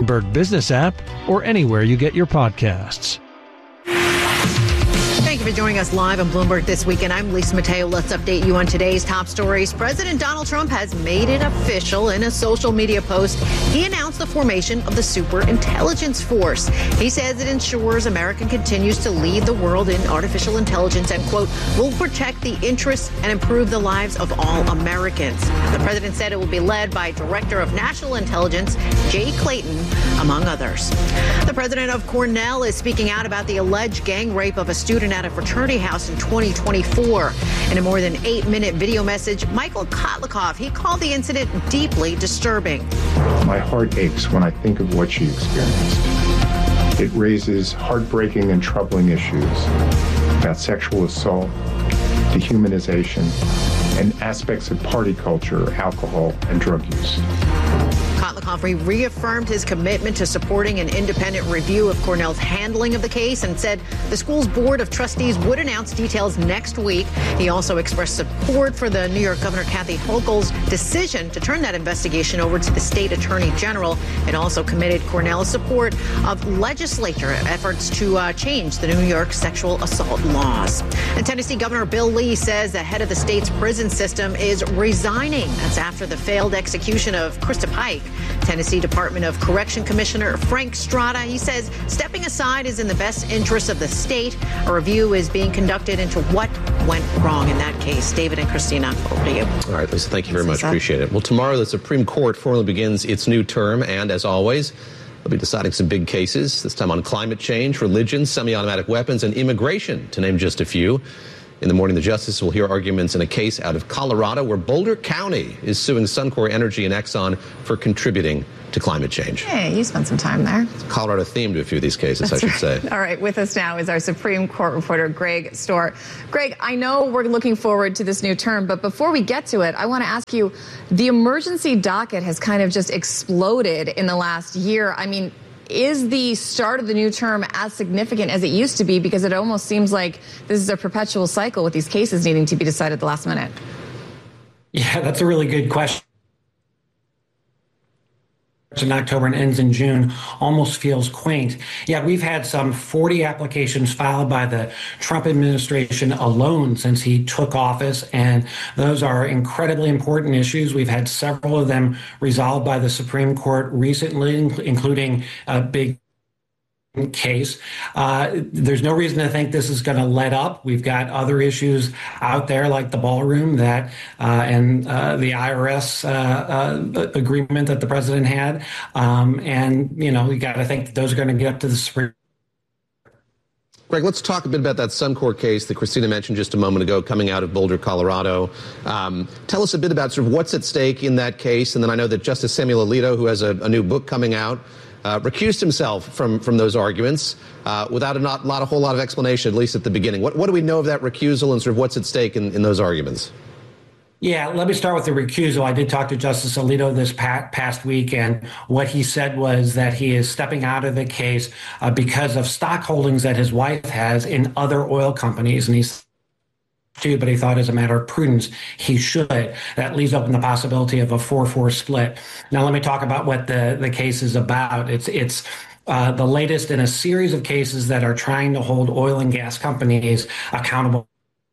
Bloomberg Business app, or anywhere you get your podcasts. Thank you for joining us live on Bloomberg This Weekend. I'm Lisa Mateo. Let's update you on today's top stories. President Donald Trump has made it official. In a social media post, he announced the formation of the Super Intelligence Force. He says it ensures America continues to lead the world in artificial intelligence and, quote, will protect the interests and improve the lives of all Americans. The president said it will be led by Director of National Intelligence, Jay Clayton, among others. The president of Cornell is speaking out about the alleged gang rape of a student at a fraternity house in 2024. In a more than 8-minute video message, Michael Kotlikoff, he called the incident deeply disturbing. My heart aches when I think of what she experienced. It raises heartbreaking and troubling issues about sexual assault, dehumanization, and aspects of party culture, alcohol, and drug use. Kotlikoff reaffirmed his commitment to supporting an independent review of Cornell's handling of the case and said the school's board of trustees would announce details next week. He also expressed support for the New York Governor Kathy Hochul's decision to turn that investigation over to the state attorney general. It also committed Cornell's support of legislature efforts to change the New York sexual assault laws. And Tennessee Governor Bill Lee says the head of the state's prison system is resigning. That's after the failed execution of Krista Pike. Tennessee Department of Correction Commissioner Frank Strada, he says stepping aside is in the best interest of the state. A review is being conducted into what went wrong in that case. David and Christina, over to you. All right, Lisa, thank you very much. Appreciate it. Well, tomorrow the Supreme Court formally begins its new term, and as always, they'll be deciding some big cases, this time on climate change, religion, semi-automatic weapons, and immigration, to name just a few. In the morning, the justice will hear arguments in a case out of Colorado where Boulder County is suing Suncor Energy and Exxon for contributing to climate change. Hey, you spent some time there. It's Colorado themed to a few of these cases, I should say. All right, with us now is our Supreme Court reporter, Greg Stohr. Greg, I know we're looking forward to this new term, but before we get to it, I want to ask you, the emergency docket has kind of just exploded in the last year. I mean, is the start of the new term as significant as it used to be? Because it almost seems like this is a perpetual cycle with these cases needing to be decided at the last minute. Yeah, that's a really good question. In October and ends in June almost feels quaint. Yeah, we've had some 40 applications filed by the Trump administration alone since he took office, and those are incredibly important issues. We've had several of them resolved by the Supreme Court recently, including a big case. There's no reason to think this is going to let up. We've got other issues out there like the ballroom that and the IRS agreement that the president had. And, you know, we got to think that those are going to get up to the Supreme. Greg, let's talk a bit about that Suncor case that Christina mentioned just a moment ago coming out of Boulder, Colorado. Tell us a bit about sort of what's at stake in that case. And then I know that Justice Samuel Alito, who has a new book coming out, recused himself from those arguments without a whole lot of explanation, at least at the beginning. What do we know of that recusal and sort of what's at stake in those arguments? Yeah, let me start with the recusal. I did talk to Justice Alito this past week, and what he said was that he is stepping out of the case because of stock holdings that his wife has in other oil companies. And he's too, but he thought as a matter of prudence, he should. That leaves open the possibility of a 4-4 split. Now, let me talk about what the case is about. It's the latest in a series of cases that are trying to hold oil and gas companies accountable,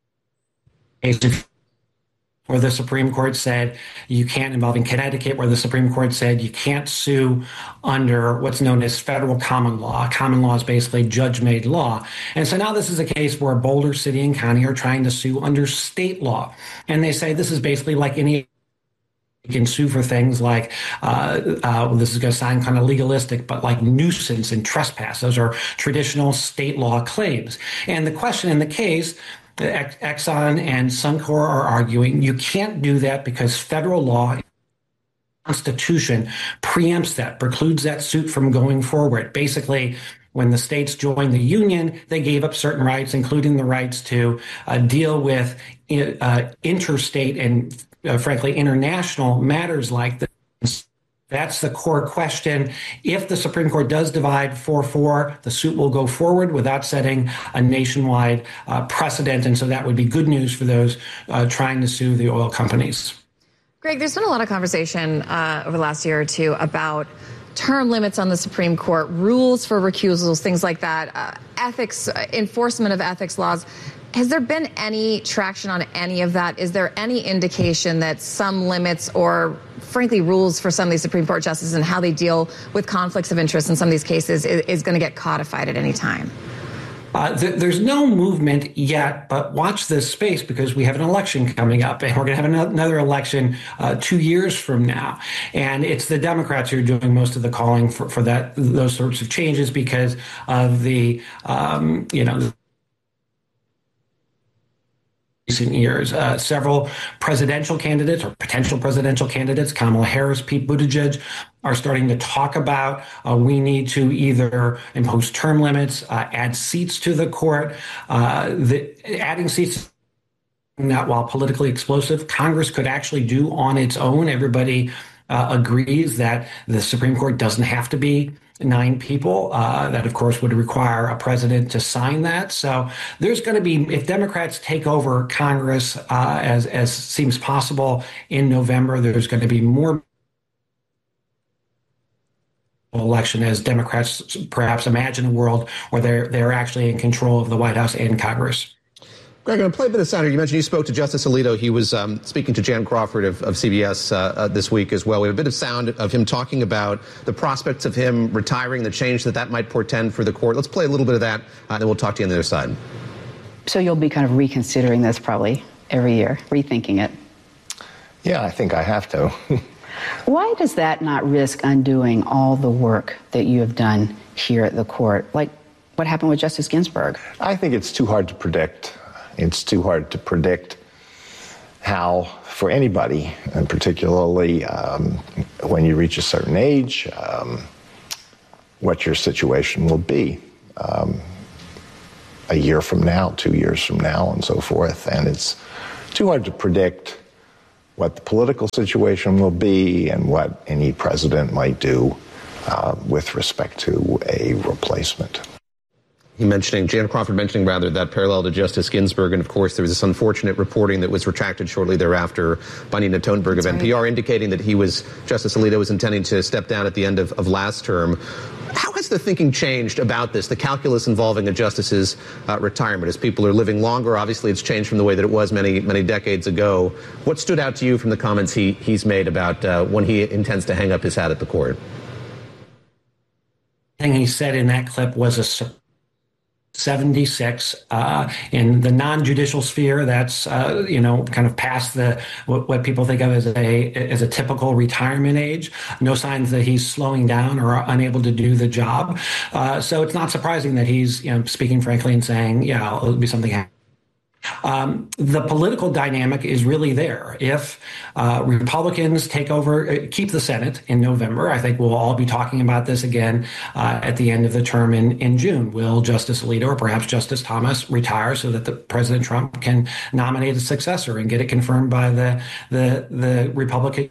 where the Supreme Court said you can't, involving Connecticut, where the Supreme Court said you can't sue under what's known as federal common law. Common law is basically judge-made law. And so now this is a case where Boulder City and County are trying to sue under state law. And they say this is basically like any. You can sue for things like, this is going to sound kind of legalistic, but like nuisance and trespass. Those are traditional state law claims. And the question in the case, Exxon and Suncor are arguing you can't do that because federal law, Constitution, preempts that, precludes that suit from going forward. Basically, when the states joined the union, they gave up certain rights, including the rights to deal with interstate and, frankly, international matters like this. That's the core question. If the Supreme Court does divide 4-4, the suit will go forward without setting a nationwide precedent. And so that would be good news for those trying to sue the oil companies. Greg, there's been a lot of conversation over the last year or two about term limits on the Supreme Court, rules for recusals, things like that, ethics, enforcement of ethics laws. Has there been any traction on any of that? Is there any indication that some limits or, frankly, rules for some of these Supreme Court justices and how they deal with conflicts of interest in some of these cases is going to get codified at any time? There's no movement yet, but watch this space because we have an election coming up, and we're going to have another election 2 years from now. And it's the Democrats who are doing most of the calling for those sorts of changes because of the, recent years. Several presidential candidates or potential presidential candidates, Kamala Harris, Pete Buttigieg, are starting to talk about we need to either impose term limits, add seats to the court. Adding seats, that while politically explosive, Congress could actually do on its own. Everybody agrees that the Supreme Court doesn't have to be 9 people. That, of course, would require a president to sign that. So there's going to be, if Democrats take over Congress, as seems possible in November, there's going to be more election as Democrats perhaps imagine a world where they're actually in control of the White House and Congress. Greg, I'm going to play a bit of sound here. You mentioned you spoke to Justice Alito. He was speaking to Jan Crawford of CBS this week as well. We have a bit of sound of him talking about the prospects of him retiring, the change that might portend for the court. Let's play a little bit of that, and then we'll talk to you on the other side. So you'll be kind of reconsidering this probably every year, rethinking it? Yeah, I think I have to. Why does that not risk undoing all the work that you have done here at the court? Like what happened with Justice Ginsburg? I think it's too hard to predict. It's too hard to predict how, for anybody, and particularly when you reach a certain age, what your situation will be a year from now, 2 years from now, and so forth. And it's too hard to predict what the political situation will be and what any president might do with respect to a replacement. Jan Crawford mentioning that parallel to Justice Ginsburg. And of course, there was this unfortunate reporting that was retracted shortly thereafter by Nina Totenberg of NPR, indicating that Justice Alito was intending to step down at the end of last term. How has the thinking changed about this, the calculus involving a justice's retirement? As people are living longer, obviously it's changed from the way that it was many, many decades ago. What stood out to you from the comments he's made about when he intends to hang up his hat at the court? The thing he said in that clip was a 76 in the non-judicial sphere. That's kind of past what people think of as a typical retirement age. No signs that he's slowing down or unable to do the job. So it's not surprising that he's speaking frankly and saying, yeah, it'll be something. The political dynamic is really there. If Republicans take over, keep the Senate in November, I think we'll all be talking about this again at the end of the term in June. Will Justice Alito or perhaps Justice Thomas retire so that the President Trump can nominate a successor and get it confirmed by the Republican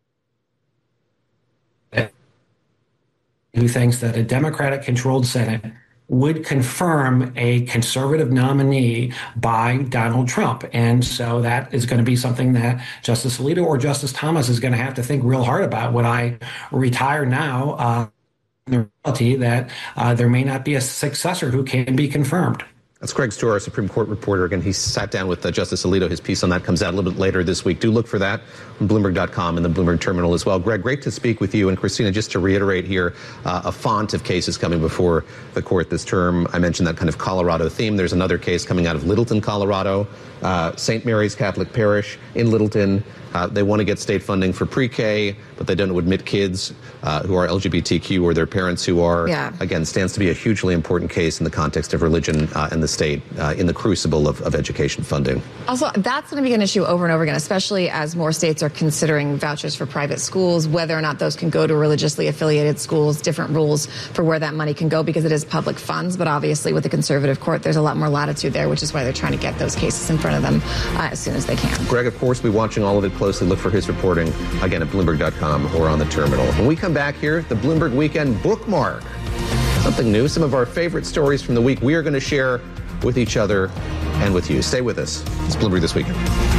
who thinks that a Democratic-controlled Senate would confirm a conservative nominee by Donald Trump. And so that is going to be something that Justice Alito or Justice Thomas is going to have to think real hard about. Would I retire now? The reality that there may not be a successor who can be confirmed. That's Greg Stohr, our Supreme Court reporter. Again, he sat down with Justice Alito. His piece on that comes out a little bit later this week. Do look for that on Bloomberg.com and the Bloomberg Terminal as well. Greg, great to speak with you. And Christina, just to reiterate here, a font of cases coming before the court this term. I mentioned that kind of Colorado theme. There's another case coming out of Littleton, Colorado, St. Mary's Catholic Parish in Littleton. They want to get state funding for pre-K, but they don't admit kids who are LGBTQ or their parents who are. Yeah. Again, stands to be a hugely important case in the context of religion and the state in the crucible of education funding. Also, that's going to be an issue over and over again, especially as more states are considering vouchers for private schools, whether or not those can go to religiously affiliated schools, different rules for where that money can go because it is public funds. But obviously, with the conservative court, there's a lot more latitude there, which is why they're trying to get those cases in front of them as soon as they can. Greg, of course, we'll be watching all of it closely. Look for his reporting, again, at Bloomberg.com or on the terminal. When we come back here, the Bloomberg Weekend Bookmark. Something new, some of our favorite stories from the week we are going to share with each other and with you. Stay with us. It's Bloomberg This Weekend.